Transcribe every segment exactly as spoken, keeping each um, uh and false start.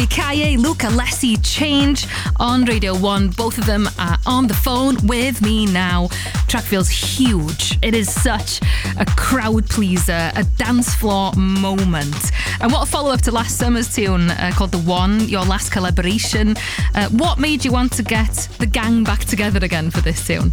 Chloe Kaye, Luke Alessi, Change on Radio one. Both of them are on the phone with me now. Track feels huge. It is such a crowd pleaser, a dance floor moment. And what a follow-up to last summer's tune uh, called The One, your last collaboration. Uh, what made you want to get the gang back together again for this tune?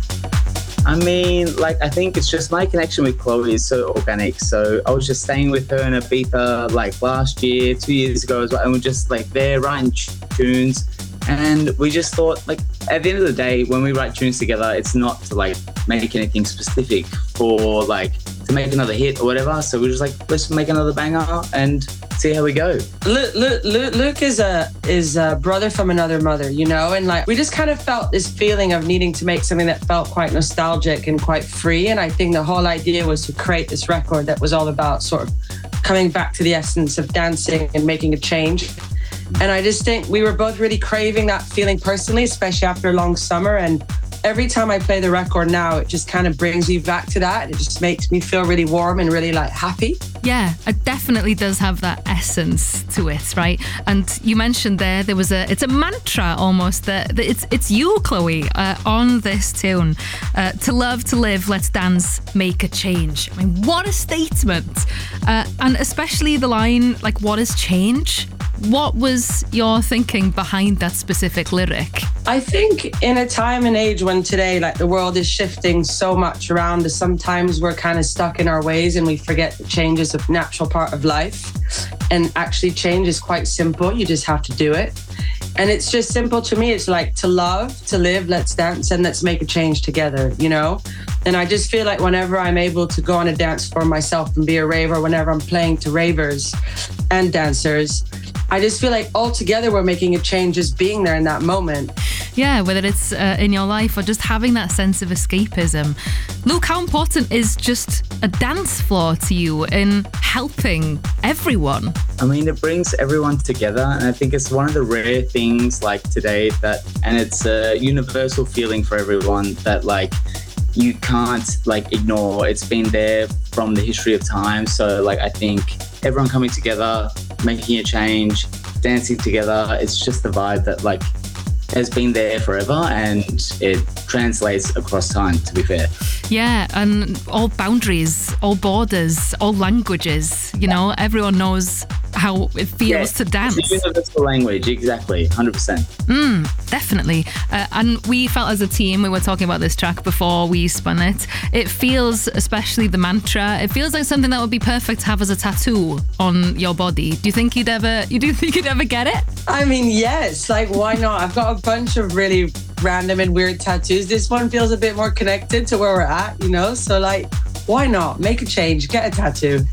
I mean, like, I think it's just my connection with Chloe is so organic. So I was just staying with her in Ibiza like last year, two years ago as well. And we're just like there writing tunes. And we just thought, like, at the end of the day, when we write tunes together, it's not to like make anything specific for like to make another hit or whatever. So we're just like, let's make another banger and see how we go. Luke, Luke, Luke is a is a brother from another mother, you know, and like we just kind of felt this feeling of needing to make something that felt quite nostalgic and quite free. And I think the whole idea was to create this record that was all about sort of coming back to the essence of dancing and making a change. And I just think we were both really craving that feeling personally, especially after a long summer. And every time I play the record now, it just kind of brings me back to that. It just makes me feel really warm and really like happy. Yeah, it definitely does have that essence to it, right? And you mentioned there, there was a, it's a mantra almost that, that it's it's you, Chloe, uh, on this tune. Uh, to love, to live, let's dance, make a change. I mean, what a statement. Uh, and especially the line, like, what is change? What was your thinking behind that specific lyric? I think in a time and age when today, like, the world is shifting so much around us, sometimes we're kind of stuck in our ways and we forget that change is a natural part of life. And actually change is quite simple. You just have to do it. And it's just simple to me. It's like to love, to live, let's dance, and let's make a change together, you know? And I just feel like whenever I'm able to go on a dance floor myself and be a raver, whenever I'm playing to ravers and dancers, I just feel like all together we're making a change just being there in that moment. Yeah, whether it's uh, in your life or just having that sense of escapism. Luke, how important is just a dance floor to you in helping everyone? I mean, it brings everyone together, and I think it's one of the rare things like today that, and it's a universal feeling for everyone that like you can't like ignore. It's been there from the history of time. So like I think everyone coming together, making a change, dancing together, it's just the vibe that like has been there forever, and it translates across time, to be fair. Yeah, and all boundaries, all borders, all languages, you know, everyone knows how it feels yeah, to dance. It's a universal language, exactly, one hundred percent. Mm, definitely. Uh, and we felt as a team, we were talking about this track before we spun it, it feels, especially the mantra, it feels like something that would be perfect to have as a tattoo on your body. Do you think you'd ever, you do think you'd ever get it? I mean, yes, like why not? I've got a bunch of really random and weird tattoos. This one feels a bit more connected to where we're at, you know? So like, why not? Make a change, get a tattoo.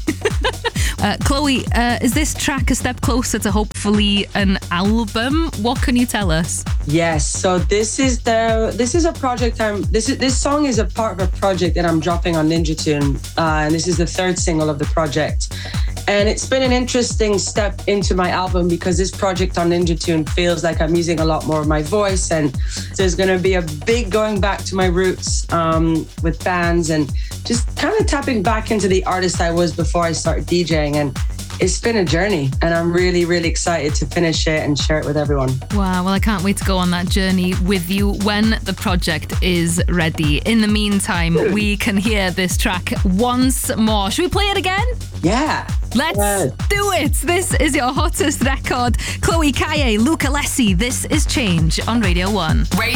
uh, Chloe, uh, is this track a step closer to hopefully an album? What can you tell us? Yes, so this is the this is a project I'm this is this song is a part of a project that I'm dropping on Ninja Tune, uh, and this is the third single of the project. And it's been an interesting step into my album because this project on Ninja Tune feels like I'm using a lot more of my voice, and there's going to be a big going back to my roots um, with bands and just kind of tapping back into the artist I was before I started DJing. And it's been a journey, and I'm really, really excited to finish it and share it with everyone. Wow, well, I can't wait to go on that journey with you when the project is ready. In the meantime, we can hear this track once more. Should we play it again? Yeah. Let's yeah. do it. This is your hottest record. Chloe Kaye, Luke Alessi. This is Change on Radio one. Radio